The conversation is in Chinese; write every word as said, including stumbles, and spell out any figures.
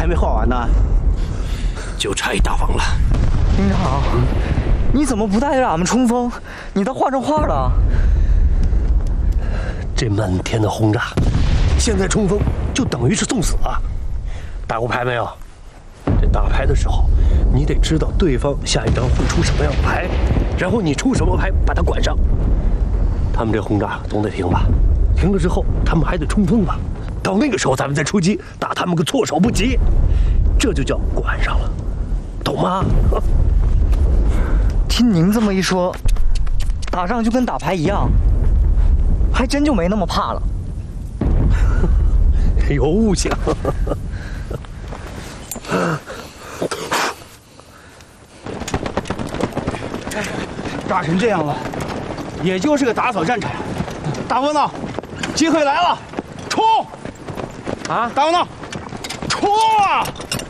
没画完呢，就差一大房了。 营长，你怎么不带着俺们冲锋？你都画成画了。 这漫天的轰炸，现在冲锋就等于是送死啊！打过牌没有？这打牌的时候，你得知道对方下一张会出什么样的牌，然后你出什么牌把它管上。他们这轰炸总得停吧？停了之后，他们还得冲锋吧？到那个时候咱们再出击，打他们个措手不及，这就叫管上了，懂吗？ 听您这么一说，打仗就跟打牌一样，还真就没那么怕了。 有误想。 炸成这样了，也就是个打扫战场。大风呢，机会来了，冲！啊，大风呢，冲啊！